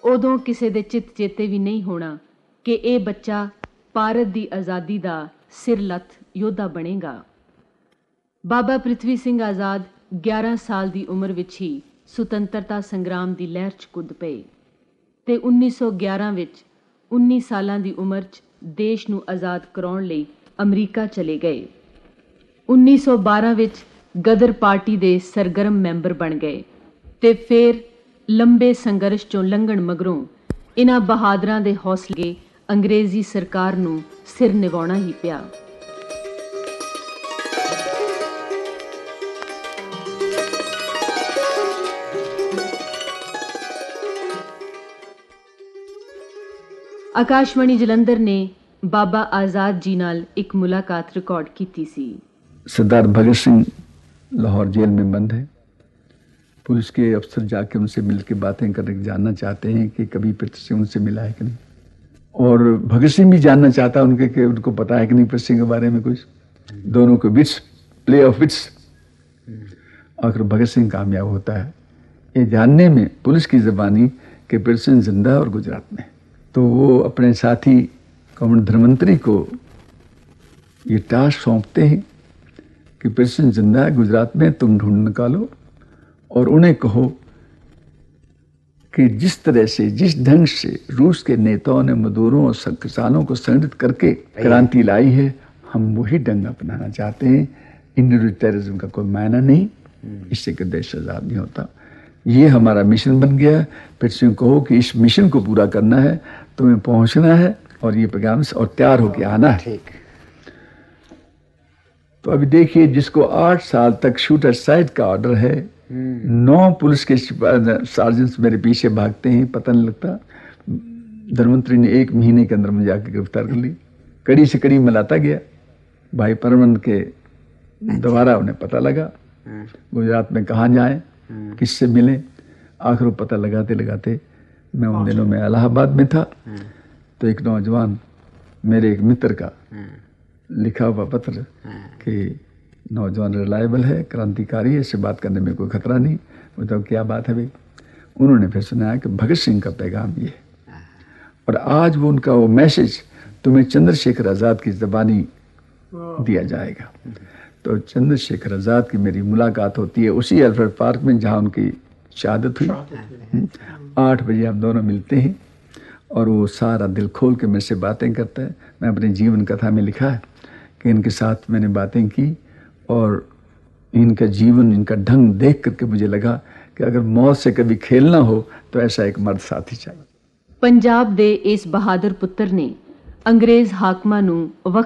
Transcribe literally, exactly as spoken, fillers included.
उदों किसी दे चित चेते भी नहीं होना कि यह बच्चा भारत की आज़ादी का सिर लथ योद्धा बनेगा। बाबा पृथ्वी सिंह आज़ाद ग्यारह साल की उम्र विच ही सुतंत्रता संग्राम की लहर च कुद पे ते उन्नीस सौ ग्यारह विच उन्नीस सालां की उम्र च देश नूं आज़ाद कराउण लई अमरीका चले गए। उन्नीस सौ बारह विच गदर पार्टी के सरगर्म मैंबर बन गए ते फिर लंबे संघर्ष चों लंघण मगरों इन्हां बहादरां दे हौसले अंग्रेजी सरकार नूं सिर निवाउणा ही पिया। आकाशवाणी जलंधर ने बाबा आज़ाद जी नाल एक मुलाकात रिकॉर्ड की सी। सरदार भगत सिंह लाहौर जेल में बंद है। पुलिस के अफसर जाके उनसे मिलकर बातें करके जानना चाहते हैं कि कभी पृथ्वी सिंह उनसे मिला है कि नहीं, और भगत सिंह भी जानना चाहता है उनके कि उनको पता है कि नहीं पृथ्वी सिंह के बारे में कुछ। दोनों के विट्स, प्ले ऑफ विट्स। आखिर भगत सिंह कामयाब होता है ये जानने में पुलिस की ज़बानी कि पृथ्वी सिंह जिंदा और गुजरात में। तो वो अपने साथी कॉमरेड धर्मंतरी को ये टास्क सौंपते हैं कि पृथ्वी सिंह जिंदा है गुजरात में, तुम ढूंढ निकालो और उन्हें कहो कि जिस तरह से, जिस ढंग से रूस के नेताओं ने मजदूरों और किसानों को संगठित करके क्रांति लाई है, हम वही ढंग अपनाना चाहते हैं। इंडियन टेररिज्म का कोई मायना नहीं, इससे कि देश आज़ाद नहीं होता। ये हमारा मिशन बन गया। फिर से कहो कि इस मिशन को पूरा करना है, तुम्हें पहुंचना है और ये पैगाम और तैयार होके आना है। तो अभी देखिए, जिसको आठ साल तक शूटर साइड का ऑर्डर है, नौ पुलिस के सार्जेंट्स मेरे पीछे भागते हैं, पता नहीं लगता। धर्मंतरी ने एक महीने के अंदर मुझे आके गिरफ्तार कर ली। कड़ी से कड़ी मिलाता गया। भाई परमन के दोबारा उन्हें पता लगा गुजरात में कहाँ जाए, किससे मिले। आखिर पता लगाते लगाते मैं उन दिनों में इलाहाबाद में था, तो एक नौजवान मेरे एक मित्र का लिखा हुआ पत्र कि नौजवान रिलायबल है, क्रांतिकारी है, इससे बात करने में कोई खतरा नहीं। बताओ क्या बात है भाई। उन्होंने फिर सुनाया कि भगत सिंह का पैगाम ये है, और आज वो उनका वो मैसेज तुम्हें चंद्रशेखर आज़ाद की ज़बानी दिया जाएगा। तो चंद्रशेखर आज़ाद की मेरी मुलाकात होती है उसी अल्फ्रेड पार्क में जहाँ उनकी शहादत हुई। आठ बजे हम दोनों मिलते हैं और वो सारा दिल खोल के मेरे से बातें करता है। मैं अपनी जीवन कथा में लिखा है कि इनके साथ मैंने बातें की और इनका जीवन, इनका ढंग देख करके मुझे लगा कि अगर मौत से कभी खेलना हो तो ऐसा एक मर्द साथी चाहिए। पंजाब दे इस बहादुर पुत्र ने अंग्रेज हाकमां नूं